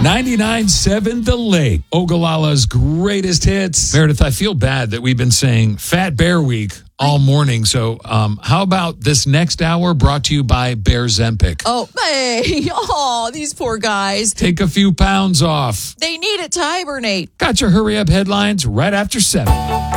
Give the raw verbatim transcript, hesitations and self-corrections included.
ninety-nine point seven The Lake, Ogallala's greatest hits. Meredith, I feel bad that we've been saying Fat Bear Week all morning. So um, how about this next hour brought to you by Bear Zempic? Oh, hey. Oh, these poor guys. Take a few pounds off. They need it to hibernate. Got your hurry up headlines right after seven.